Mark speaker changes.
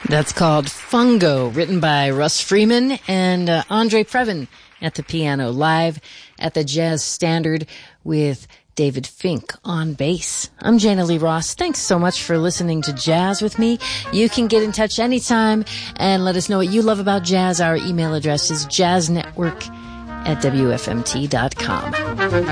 Speaker 1: That's called Fungo, written by Russ Freeman and Andre Previn at the piano, live at the Jazz Standard with David Fink on bass. I'm Jana Lee Ross. Thanks so much for listening to Jazz with me. You can get in touch anytime and let us know what you love about jazz. Our email address is jazznetwork@wfmt.com.